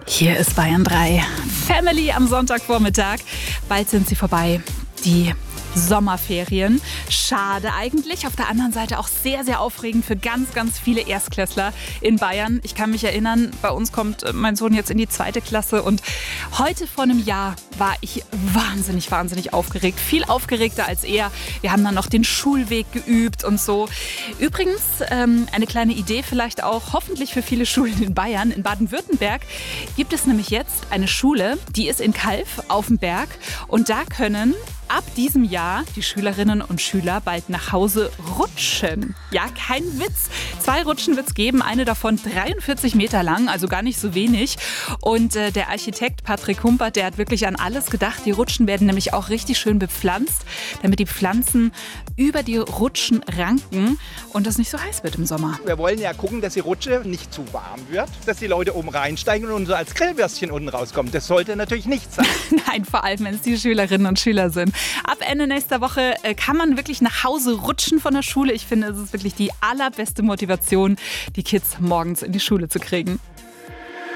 Hier ist Bayern 3. Family am Sonntagvormittag. Bald sind sie vorbei. Die Sommerferien. Schade eigentlich. Auf der anderen Seite auch sehr, sehr aufregend für ganz, ganz viele Erstklässler in Bayern. Ich kann mich erinnern, bei uns kommt mein Sohn jetzt in die 2. Klasse und heute vor einem Jahr war ich wahnsinnig, wahnsinnig aufgeregt. Viel aufgeregter als er. Wir haben dann noch den Schulweg geübt und so. Übrigens, eine kleine Idee vielleicht auch, hoffentlich für viele Schulen in Bayern. In Baden-Württemberg gibt es nämlich jetzt eine Schule, die ist in Calw auf dem Berg und da können ab diesem Jahr die Schülerinnen und Schüler bald nach Hause rutschen. Ja, kein Witz. 2 Rutschen wird es geben, eine davon 43 Meter lang, also gar nicht so wenig. Und der Architekt Patrick Humpert, der hat wirklich an alles gedacht. Die Rutschen werden nämlich auch richtig schön bepflanzt, damit die Pflanzen über die Rutschen ranken und es nicht so heiß wird im Sommer. Wir wollen ja gucken, dass die Rutsche nicht zu warm wird, dass die Leute oben reinsteigen und so als Grillwürstchen unten rauskommen. Das sollte natürlich nicht sein. Nein, vor allem, wenn es die Schülerinnen und Schüler sind. Ab Ende nächster Woche kann man wirklich nach Hause rutschen von der Schule. Ich finde, es ist wirklich die allerbeste Motivation, die Kids morgens in die Schule zu kriegen.